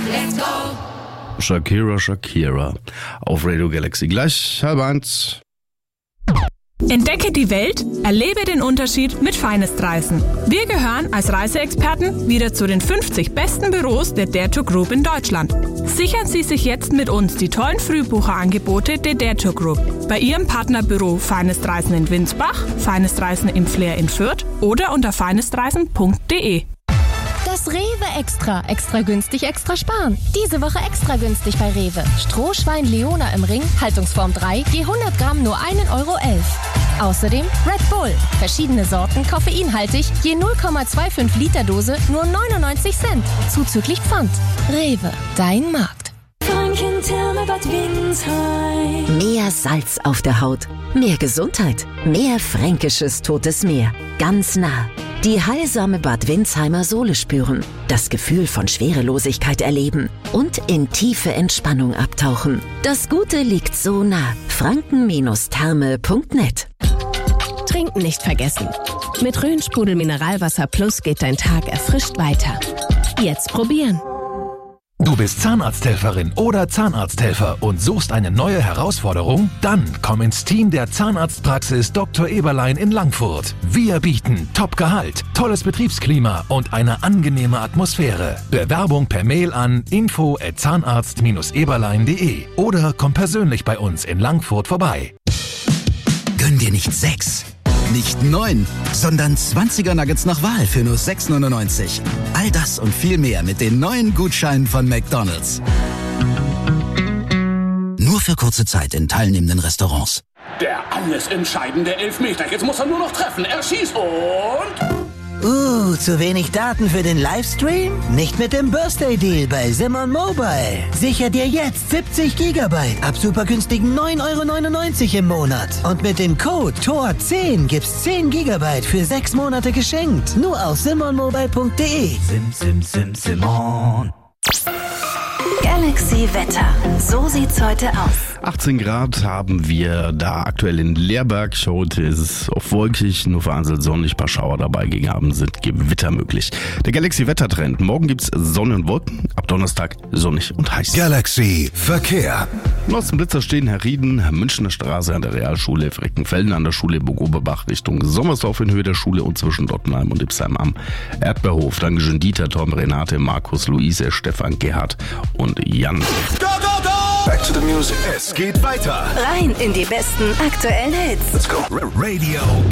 Let's go! Shakira auf Radio Galaxy. Gleich 12:30. Entdecke die Welt, erlebe den Unterschied mit Finest Reisen. Wir gehören als Reiseexperten wieder zu den 50 besten Büros der Dare to Group in Deutschland. Sichern Sie sich jetzt mit uns die tollen Frühbucherangebote der Dare to Group. Bei Ihrem Partnerbüro Finest Reisen in Winsbach, Finest Reisen im Flair in Fürth oder unter finestreisen.de. Das Rewe Extra. Extra günstig, extra sparen. Diese Woche extra günstig bei Rewe. Strohschwein Leona im Ring, Haltungsform 3, je 100 Gramm nur 1,11 Euro. Außerdem Red Bull. Verschiedene Sorten, koffeinhaltig, je 0,25 Liter Dose, nur 99 Cent. Zuzüglich Pfand. Rewe, dein Markt. Mehr Salz auf der Haut, mehr Gesundheit, mehr fränkisches Totes Meer. Ganz nah. Die heilsame Bad Windsheimer Sohle spüren, das Gefühl von Schwerelosigkeit erleben und in tiefe Entspannung abtauchen. Das Gute liegt so nah. franken-therme.net. Trinken nicht vergessen. Mit Rhönsprudel Mineralwasser Plus geht dein Tag erfrischt weiter. Jetzt probieren. Du bist Zahnarzthelferin oder Zahnarzthelfer und suchst eine neue Herausforderung? Dann komm ins Team der Zahnarztpraxis Dr. Eberlein in Langfurt. Wir bieten Top-Gehalt, tolles Betriebsklima und eine angenehme Atmosphäre. Bewerbung per Mail an info@zahnarzt-eberlein.de oder komm persönlich bei uns in Langfurt vorbei. Gönn dir nicht 6, nicht 9, sondern 20er Nuggets nach Wahl für nur 6,99. All das und viel mehr mit den neuen Gutscheinen von McDonald's. Nur für kurze Zeit in teilnehmenden Restaurants. Der alles entscheidende Elfmeter. Jetzt muss er nur noch treffen. Er schießt und... zu wenig Daten für den Livestream? Nicht mit dem Birthday Deal bei Simon Mobile. Sicher dir jetzt 70 GB ab super günstigen 9,99 € im Monat. Und mit dem Code TOR10 gibt's 10 GB für 6 Monate geschenkt. Nur auf simonmobile.de. Simon. Galaxy Wetter. So sieht's heute aus. 18 Grad haben wir da aktuell in Leerberg. Heute ist es oft wolkig, nur vereinzelt sonnig, ein paar Schauer dabei. Gegen Abend sind Gewitter möglich. Der Galaxy Wettertrend. Morgen gibt's Sonne und Wolken, ab Donnerstag sonnig und heiß. Galaxy Verkehr. Im Osten Blitzer stehen Herr Rieden, Münchner Straße an der Realschule, Freckenfelden an der Schule, Burg-Oberbach Richtung Sommersdorf in Höhe der Schule und zwischen Dottenheim und Ipsheim am Erdbeerhof. Dankeschön Dieter, Tom, Renate, Markus, Luise, Stefan, Gerhard und Jan. Go, go, go! Back to the music. Es geht weiter. Rein in die besten aktuellen Hits. Let's go. Radio